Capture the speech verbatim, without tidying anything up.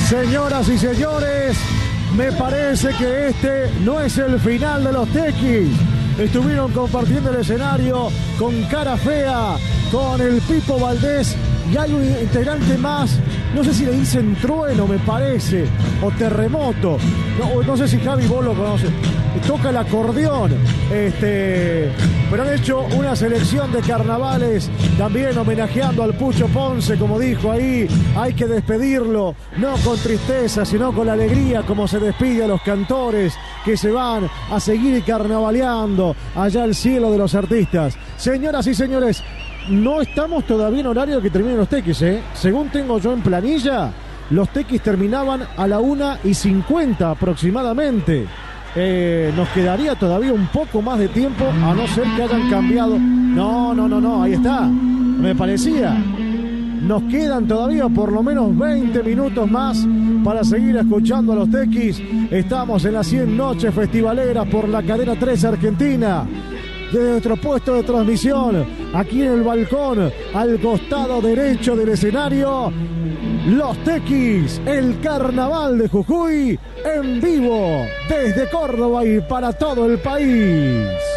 Señoras y señores, me parece que este no es el final de los Tequis. Estuvieron compartiendo el escenario con Cara Fea, con el Pipo Valdés y hay un integrante más, no sé si le dicen Trueno, me parece, o Terremoto, no, no sé si Javi vos lo conoces, toca el acordeón, este, pero han hecho una selección de carnavales también homenajeando al Pucho Ponce, como dijo ahí, hay que despedirlo, no con tristeza, sino con alegría, como se despide a los cantores que se van a seguir carnavaleando allá al cielo de los artistas. Señoras y señores, no estamos todavía en horario de que terminen los Tequis, ¿eh? Según tengo yo en planilla, los Tequis terminaban a la una y cincuenta aproximadamente. Eh, nos quedaría todavía un poco más de tiempo, a no ser que hayan cambiado. No, no, no, no, ahí está. Me parecía. Nos quedan todavía por lo menos veinte minutos más para seguir escuchando a los Tequis. Estamos en las cien noches festivaleras por la cadena tres Argentina. Desde nuestro puesto de transmisión, aquí en el balcón, al costado derecho del escenario, los Tequis, el carnaval de Jujuy, en vivo, desde Córdoba y para todo el país.